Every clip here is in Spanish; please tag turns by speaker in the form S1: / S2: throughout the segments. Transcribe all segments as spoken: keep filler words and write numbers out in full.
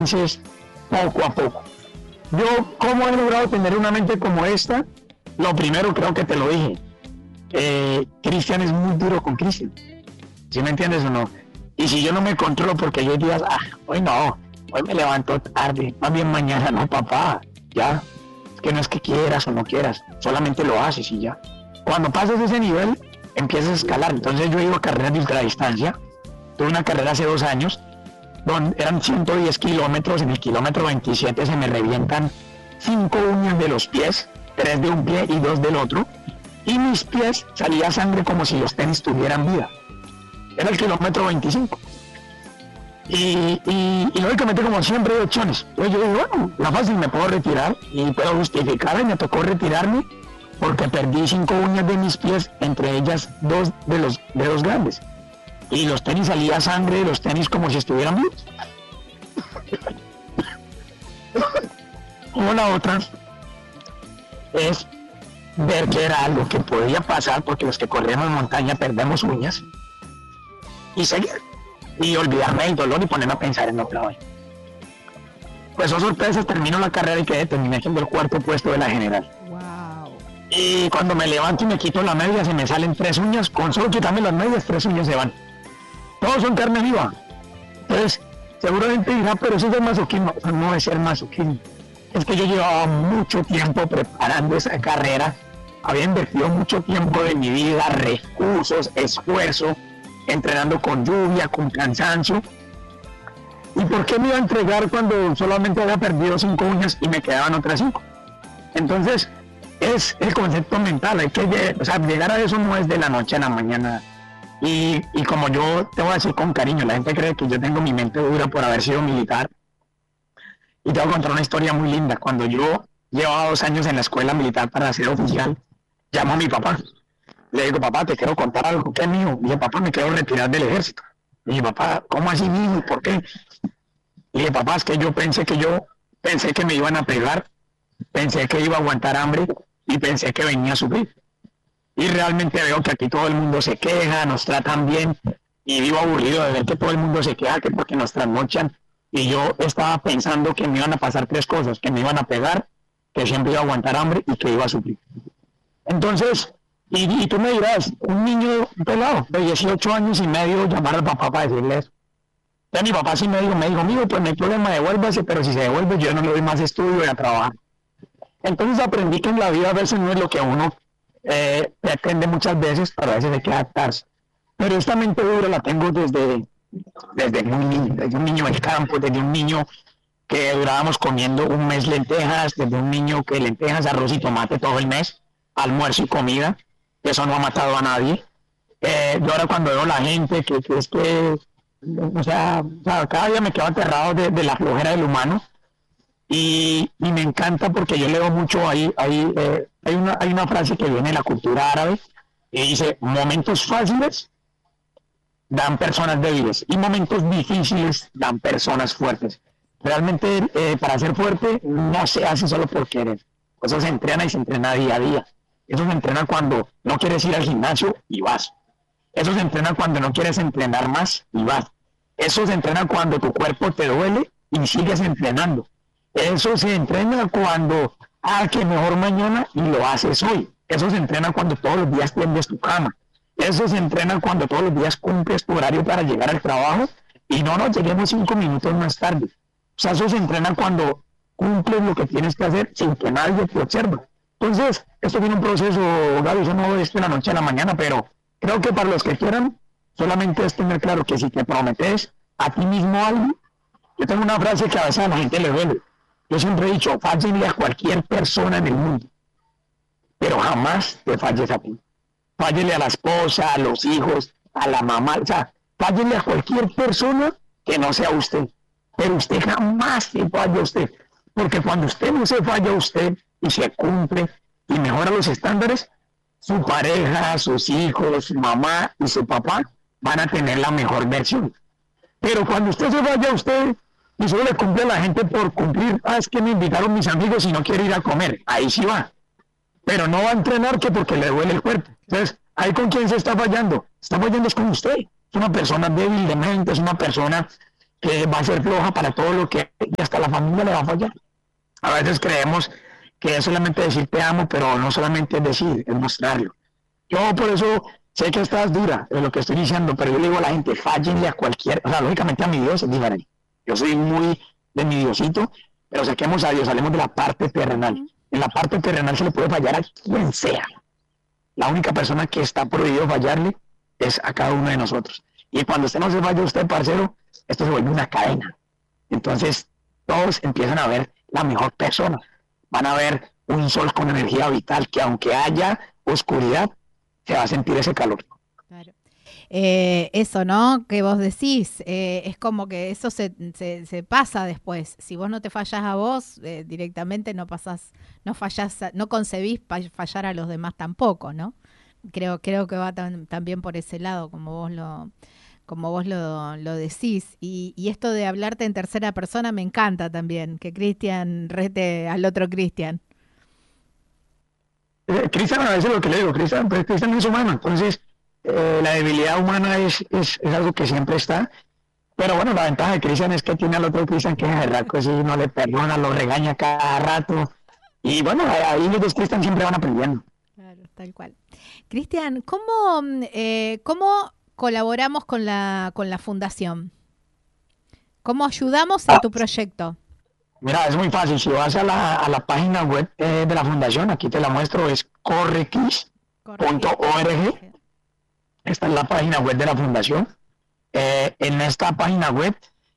S1: avances poco a poco. Yo, ¿cómo he logrado tener una mente como esta? Lo primero, creo que te lo dije, eh, Cristian es muy duro con Cristian, ¿sí me entiendes o no? Y si yo no me controlo porque yo digas, ah, hoy no, hoy me levanto tarde, más bien mañana, no, papá, ya, es que no es que quieras o no quieras, solamente lo haces y ya. Cuando pasas ese nivel, empiezas a escalar. Entonces yo iba a carreras de ultradistancia, tuve una carrera hace dos años, donde eran ciento diez kilómetros, en el kilómetro veintisiete se me revientan cinco uñas de los pies, tres de un pie y dos del otro, y mis pies salía sangre como si los tenis tuvieran vida. Era el kilómetro veinticinco. Y, y, y lógicamente, como siempre, hay opciones. Entonces yo digo, bueno, la fácil, me puedo retirar y puedo justificar, y me tocó retirarme porque perdí cinco uñas de mis pies, entre ellas dos de los dedos grandes. Y los tenis salía sangre de los tenis como si estuvieran vivos. O la otra es ver que era algo que podía pasar, porque los que corremos en montaña perdemos uñas, y seguir, y olvidarme del dolor y ponerme a pensar en otra vez. Pues, oh sorpresas, termino la carrera y quedé, terminé siendo el cuarto puesto de la general.
S2: Wow.
S1: Y cuando me levanto y me quito la media, se me salen tres uñas. Con solo quitarme las medias, tres uñas se van. Todos son carne viva. Entonces, seguramente dirá, pero eso es el masoquismo. O sea, no es el masoquismo. Es que yo llevaba mucho tiempo preparando esa carrera. Había invertido mucho tiempo de mi vida, recursos, esfuerzo, entrenando con lluvia, con cansancio. ¿Y por qué me iba a entregar cuando solamente había perdido cinco uñas y me quedaban otras cinco? Entonces, es el concepto mental. Hay que, o sea, llegar a eso no es de la noche a la mañana. Y, y como yo te voy a decir con cariño, la gente cree que yo tengo mi mente dura por haber sido militar. Y te voy a contar una historia muy linda. Cuando yo llevaba dos años en la escuela militar para ser oficial, llamo a mi papá. Le digo, papá, te quiero contar algo. ¿Qué es mío? Y dije, papá, me quiero retirar del ejército. Y dije, papá, ¿cómo así, mijo? ¿Por qué? Y dije, papá, es que yo pensé que yo, pensé que me iban a pegar, pensé que iba a aguantar hambre y pensé que venía a sufrir. Y realmente veo que aquí todo el mundo se queja, nos tratan bien, y vivo aburrido de ver que todo el mundo se queja, que porque nos trasnochan. Y yo estaba pensando que me iban a pasar tres cosas, que me iban a pegar, que siempre iba a aguantar hambre y que iba a sufrir. Entonces, y, y tú me dirás, un niño pelado de dieciocho años y medio llamar al papá para decirle eso. Ya mi papá sí me dijo, me dijo, amigo, pues no hay problema, devuélvase, pero si se devuelve yo no le doy más estudio y a trabajar. Entonces aprendí que en la vida a veces no es lo que uno eh, pretende muchas veces, pero a veces hay que adaptarse. Pero esta mente dura la tengo desde, desde muy niño, desde un niño del campo, desde un niño que durábamos comiendo un mes lentejas, desde un niño que lentejas, arroz y tomate todo el mes, almuerzo y comida, eso no ha matado a nadie. Eh, yo ahora cuando veo a la gente que, que es que, o sea, o sea, cada día me quedo aterrado de, de la flojera del humano, y, y me encanta porque yo leo mucho ahí, ahí eh, hay, una, hay una frase que viene de la cultura árabe y dice, momentos fáciles dan personas débiles y momentos difíciles dan personas fuertes. Realmente eh, para ser fuerte no se hace solo por querer, eso se entrena y se entrena día a día. Eso se entrena cuando no quieres ir al gimnasio y vas. Eso se entrena cuando no quieres entrenar más y vas. Eso se entrena cuando tu cuerpo te duele y sigues entrenando. Eso se entrena cuando, ah, que mejor mañana y lo haces hoy. Eso se entrena cuando todos los días tiendes tu cama. Eso se entrena cuando todos los días cumples tu horario para llegar al trabajo y no nos lleguemos cinco minutos más tarde. O sea, eso se entrena cuando cumples lo que tienes que hacer sin que nadie te observe. Entonces, esto tiene un proceso, Gaby, eso no es de la noche a la mañana, pero creo que para los que quieran, solamente es tener claro que si te prometes a ti mismo algo, yo tengo una frase que a veces a la gente le duele. Yo siempre he dicho, fállenle a cualquier persona en el mundo, pero jamás te falles a ti. Fállenle a la esposa, a los hijos, a la mamá, o sea, fállenle a cualquier persona que no sea usted, pero usted jamás se falla a usted, porque cuando usted no se falla a usted y se cumple y mejora los estándares, su pareja, sus hijos, su mamá y su papá van a tener la mejor versión. Pero cuando usted se vaya a usted y solo le cumple a la gente por cumplir, ah, es que me invitaron mis amigos y no quiero ir a comer, ahí sí va. Pero no va a entrenar que porque le duele el cuerpo. Entonces, ¿ahí con quién se está fallando? Está fallando es con usted. Es una persona débil de mente, es una persona que va a ser floja para todo lo que y hasta la familia le va a fallar. A veces creemos que es solamente decir te amo, pero no solamente es decir, es mostrarlo. Yo por eso sé que estás dura de lo que estoy diciendo, pero yo le digo a la gente, fállenle a cualquier, o sea, lógicamente a mi Dios es diferente. Yo soy muy de mi Diosito, pero saquemos a Dios, hablemos de la parte terrenal. En la parte terrenal se le puede fallar a quien sea. La única persona que está prohibido fallarle es a cada uno de nosotros. Y cuando usted no se falla usted, parcero, esto se vuelve una cadena. Entonces, todos empiezan a ver la mejor persona. Van a ver un sol con energía vital, que aunque haya oscuridad, se va a sentir ese calor.
S2: Claro. Eh, eso, ¿no? Que vos decís, eh, es como que eso se, se, se pasa después. Si vos no te fallás a vos, eh, directamente no pasás, no fallás, no concebís fallar a los demás tampoco, ¿no? Creo, creo que va tam, también por ese lado, como vos lo, como vos lo, lo decís. Y, y esto de hablarte en tercera persona me encanta también, que Cristian rete al otro Cristian.
S1: Eh, Cristian, a veces lo que le digo, Cristian, pues Cristian es humano, entonces eh, la debilidad humana es, es, es algo que siempre está. Pero bueno, la ventaja de Cristian es que tiene al otro Cristian que es berraco, así no le perdona, lo regaña cada rato. Y bueno, ahí los dos Cristian siempre van aprendiendo.
S2: Claro, tal cual. Cristian, ¿cómo, eh, ¿cómo colaboramos con la, con la fundación? ¿Cómo ayudamos en tu proyecto?
S1: Mira, es muy fácil. Si vas a la, a la página web eh, de la fundación, aquí te la muestro, es correcris punto org. Esta es la página web de la fundación. Eh, en esta página web,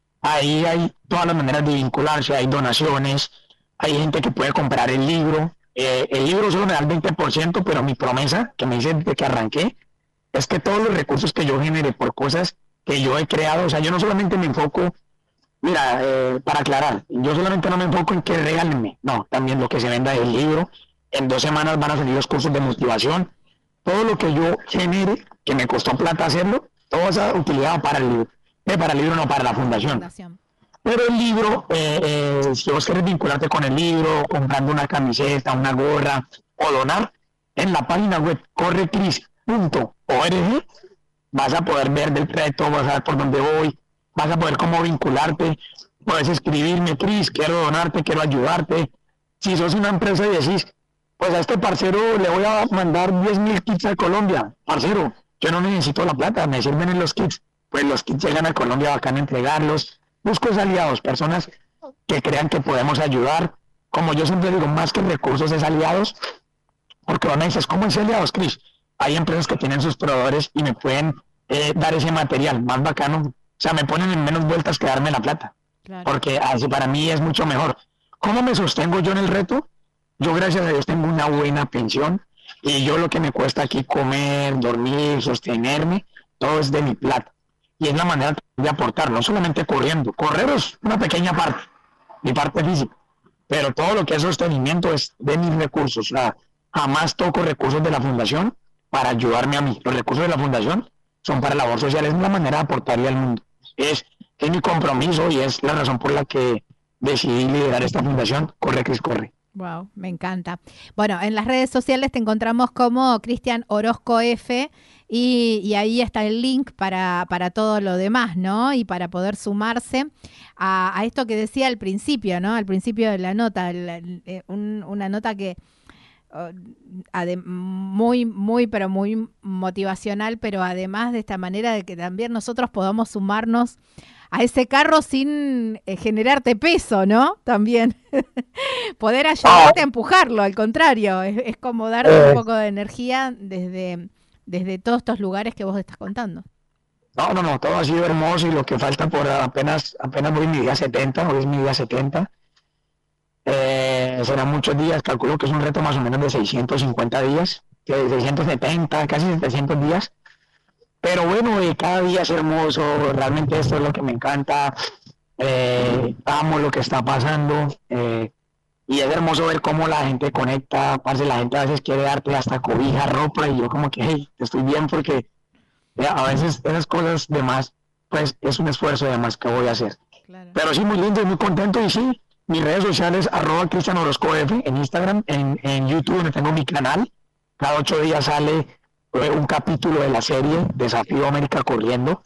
S1: ahí hay todas las maneras de vincularse, hay donaciones, hay gente que puede comprar el libro. Eh, el libro solo me da el veinte por ciento, pero mi promesa, que me hice desde que arranqué, es que todos los recursos que yo genere por cosas que yo he creado, o sea, yo no solamente me enfoco, mira, eh, para aclarar, yo solamente no me enfoco en que regálenme, no, también lo que se venda del libro, en dos semanas van a salir los cursos de motivación, todo lo que yo genere, que me costó plata hacerlo, todo esa utilidad para el libro, eh, para el libro no, para la fundación. fundación. Pero el libro, eh, eh, si vos querés vincularte con el libro, comprando una camiseta, una gorra o donar, en la página web correcris punto org vas a poder ver del reto, vas a ver por dónde voy, vas a poder cómo vincularte, puedes escribirme, Cris, quiero donarte, quiero ayudarte. Si sos una empresa y decís, pues a este parcero le voy a mandar diez mil kits a Colombia, parcero, yo no necesito la plata, me sirven en los kits, pues los kits llegan a Colombia, bacán entregarlos. Busco aliados, personas que crean que podemos ayudar. Como yo siempre digo, más que recursos es aliados, porque van a decir, ¿cómo es aliados, Cris? Hay empresas que tienen sus proveedores y me pueden eh, dar ese material más bacano. O sea, me ponen en menos vueltas que darme la plata, claro. Porque así para mí es mucho mejor. ¿Cómo me sostengo yo en el reto? Yo, gracias a Dios, tengo una buena pensión y yo lo que me cuesta aquí comer, dormir, sostenerme, todo es de mi plata. Y es la manera de aportar, no solamente corriendo. Correr es una pequeña parte, mi parte física, pero todo lo que es sostenimiento es de mis recursos. O sea, jamás toco recursos de la fundación para ayudarme a mí. Los recursos de la fundación son para labor social, es la manera de aportarle al mundo. Es, es mi compromiso y es la razón por la que decidí liderar esta fundación, Corre Cris Corre.
S2: Wow, me encanta. Bueno, en las redes sociales te encontramos como Cristian Orozco F y, y ahí está el link para, para todo lo demás, ¿no? Y para poder sumarse a, a esto que decía al principio, ¿no? Al principio de la nota, el, el, un, una nota que uh, adem, muy, muy, pero muy motivacional, pero además de esta manera de que también nosotros podamos sumarnos a ese carro sin eh, generarte peso, ¿no? También poder ayudarte a empujarlo, al contrario, es, es como darte un poco de energía desde, desde todos estos lugares que vos estás contando.
S1: No, no, no, todo ha sido hermoso y lo que falta por apenas, apenas voy mi día setenta, hoy es mi día setenta, eh, serán muchos días, calculo que es un reto más o menos de seiscientos cincuenta días, de seiscientos setenta, casi setecientos días. Pero bueno, eh, cada día es hermoso, realmente esto es lo que me encanta, eh, amo lo que está pasando, eh, y es hermoso ver cómo la gente conecta, parce, la gente a veces quiere darte hasta cobija, ropa, y yo como que, hey, estoy bien porque eh, a veces esas cosas de más, pues es un esfuerzo de más que voy a hacer. Claro. Pero sí, muy lindo y muy contento, y sí, mis redes sociales, arroba Cristian Orozco F, en Instagram, en, en YouTube, donde tengo mi canal, cada ocho días sale un capítulo de la serie Desafío América Corriendo,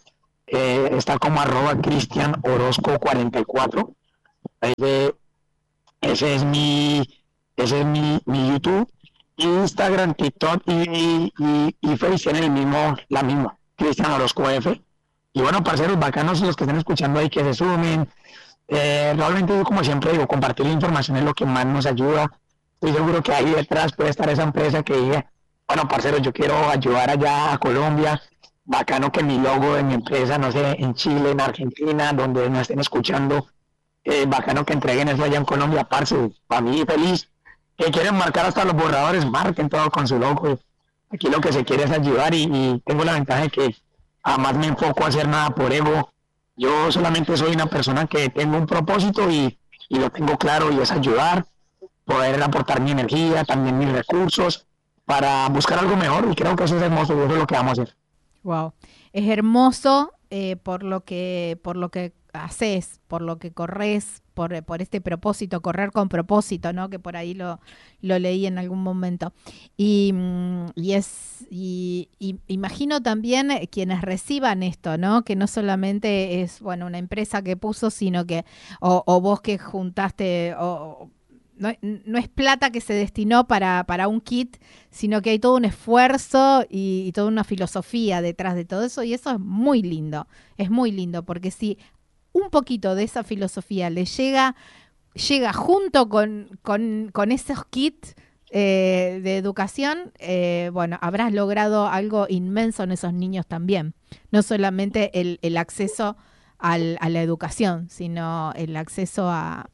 S1: eh, está como arroba Cristian Orozco cuarenta y cuatro. Ese, ese es mi, ese es mi, mi YouTube, Instagram, TikTok y, y, y Facebook tienen el mismo, la misma, Cristian Orozco F. Y bueno, parceros bacanos los que estén escuchando ahí que se sumen. Eh, realmente, como siempre digo, compartir la información es lo que más nos ayuda. Estoy seguro que ahí detrás puede estar esa empresa que diga, bueno, parceros, yo quiero ayudar allá a Colombia. Bacano que mi logo de mi empresa, no sé, en Chile, en Argentina, donde nos estén escuchando, eh, bacano que entreguen eso allá en Colombia, parce, para mí feliz. Que quieren marcar hasta los borradores, marquen todo con su logo. Aquí lo que se quiere es ayudar y, y tengo la ventaja de que jamás me enfoco a hacer nada por ego. Yo solamente soy una persona que tengo un propósito y, y lo tengo claro y es ayudar, poder aportar mi energía, también mis recursos para buscar algo mejor y creo que eso es hermoso y eso es lo que vamos a hacer.
S2: Wow, es hermoso eh, por lo que por lo que haces, por lo que corres, por, por este propósito, correr con propósito, ¿no? Que por ahí lo, lo leí en algún momento. Y, mm, y es y, y imagino también eh, quienes reciban esto, ¿no? Que no solamente es bueno una empresa que puso, sino que o, o vos que juntaste o, no, no es plata que se destinó para, para un kit, sino que hay todo un esfuerzo y, y toda una filosofía detrás de todo eso, y eso es muy lindo, es muy lindo, porque si un poquito de esa filosofía le llega, llega junto con, con, con esos kits eh, de educación, eh, bueno, habrás logrado algo inmenso en esos niños también, no solamente el, el acceso al, a la educación, sino el acceso a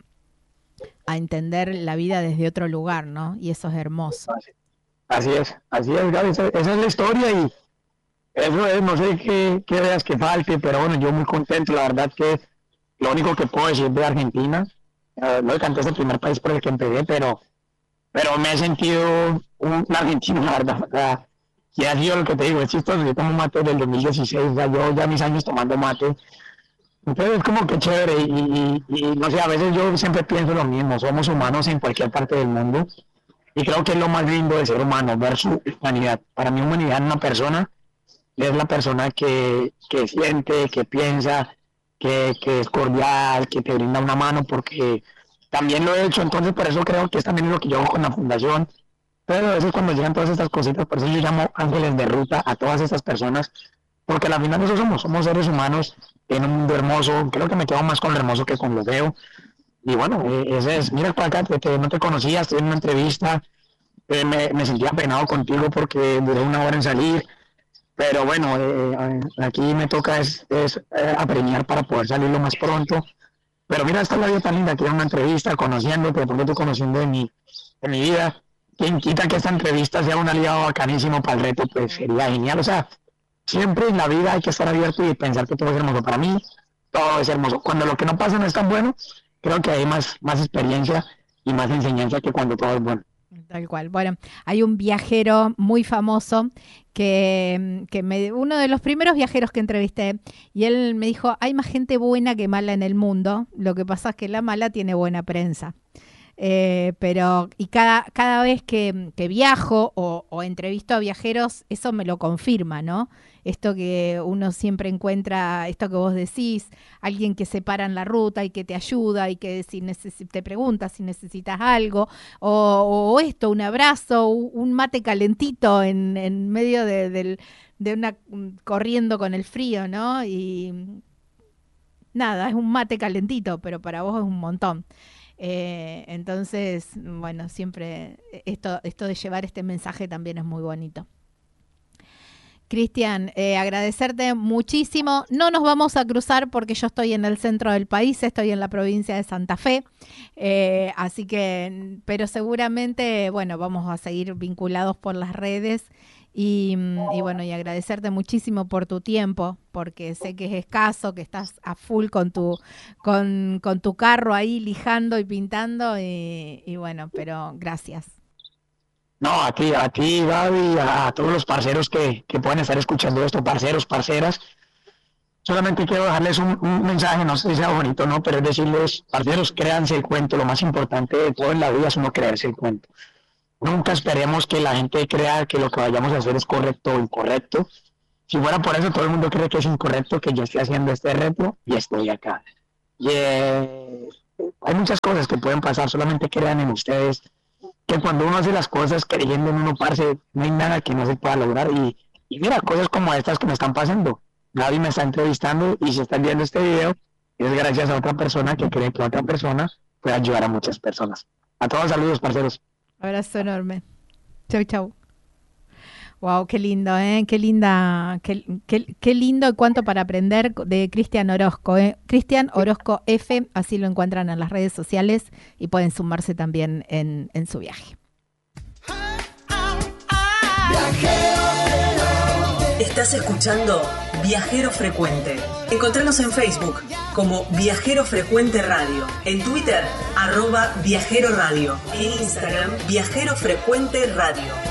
S2: a entender la vida desde otro lugar, ¿no? Y eso es hermoso.
S1: Así es, así es, Gaby, esa, esa es la historia y eso es, no sé qué, qué veas que falte, pero bueno, yo muy contento, la verdad que lo único que puedo decir de Argentina, eh, no canté es el primer país por el que empecé, pero, pero me he sentido un, un argentino, la verdad, o sea, y ha sido lo que te digo, es chistoso, yo tomo mate desde el dos mil dieciséis, o sea, yo ya mis años tomando mate, entonces es como que chévere y, y, y, no sé, a veces yo siempre pienso lo mismo, somos humanos en cualquier parte del mundo y creo que es lo más lindo del ser humano, ver su humanidad. Para mí humanidad en una persona es la persona que, que siente, que piensa, que, que es cordial, que te brinda una mano porque también lo he hecho, entonces por eso creo que es también lo que yo hago con la fundación, pero a veces cuando llegan todas estas cositas, por eso yo llamo ángeles de ruta a todas estas personas porque al final eso somos, somos seres humanos en un mundo hermoso, creo que me quedo más con lo hermoso que con lo feo, y bueno, eh, ese es, mira por acá, que no te conocía, estoy en una entrevista, eh, me, me sentía apenado contigo porque duré una hora en salir, pero bueno, eh, aquí me toca es, es eh, apremiar para poder salir lo más pronto, pero mira, esta es la vida tan linda, que era una entrevista, conociéndote, de pronto tú conociendo de mi, de mi vida, quien quita que esta entrevista sea un aliado bacanísimo para el reto, pues sería genial, o sea, siempre en la vida hay que estar abierto y pensar que todo es hermoso. Para mí, todo es hermoso. Cuando lo que no pasa no es tan bueno, creo que hay más, más experiencia y más enseñanza que cuando todo es bueno.
S2: Tal cual. Bueno, hay un viajero muy famoso que, que me, uno de los primeros viajeros que entrevisté, y él me dijo, hay más gente buena que mala en el mundo, lo que pasa es que la mala tiene buena prensa. Eh, pero, y cada, cada vez que, que viajo o, o entrevisto a viajeros, eso me lo confirma, ¿no? Esto que uno siempre encuentra, esto que vos decís, alguien que se para en la ruta y que te ayuda y que si neces- te pregunta si necesitas algo, o, o esto, un abrazo, un mate calentito en, en medio de, del, de una, corriendo con el frío, ¿no? Y nada, es un mate calentito, pero para vos es un montón. Eh, entonces, bueno, siempre esto, esto de llevar este mensaje también es muy bonito. Cristian, eh, agradecerte muchísimo. No nos vamos a cruzar porque yo estoy en el centro del país, estoy en la provincia de Santa Fe, eh, así que, pero seguramente, bueno, vamos a seguir vinculados por las redes y, y bueno, y agradecerte muchísimo por tu tiempo, porque sé que es escaso, que estás a full con tu, con, con tu carro ahí lijando y pintando y, y bueno, pero gracias.
S1: No, a ti, a ti, Gaby, a, a todos los parceros que, que pueden estar escuchando esto, parceros, parceras. Solamente quiero dejarles un, un mensaje, no sé si sea bonito o no, pero es decirles, parceros, créanse el cuento. Lo más importante de todo en la vida es uno creerse el cuento. Nunca esperemos que la gente crea que lo que vayamos a hacer es correcto o incorrecto. Si fuera por eso, todo el mundo cree que es incorrecto que yo esté haciendo este reto y estoy acá. Y, eh, hay muchas cosas que pueden pasar, solamente crean en ustedes que cuando uno hace las cosas creyendo en uno, parce, no hay nada que no se pueda lograr. Y, y mira, cosas como estas que me están pasando. Gaby me está entrevistando y si están viendo este video, es gracias a otra persona que cree que otra persona puede ayudar a muchas personas. A todos, saludos, parceros.
S2: Abrazo enorme. Chau, chau. Wow, qué lindo, ¿eh? Qué linda, qué, qué, qué lindo y cuánto para aprender de Cristian Orozco, ¿eh? Cristian Orozco F, así lo encuentran en las redes sociales y pueden sumarse también en, en su viaje.
S3: Estás escuchando Viajero Frecuente. Encontranos en Facebook como Viajero Frecuente Radio, en Twitter, arroba Viajero Radio, en Instagram, Viajero Frecuente Radio.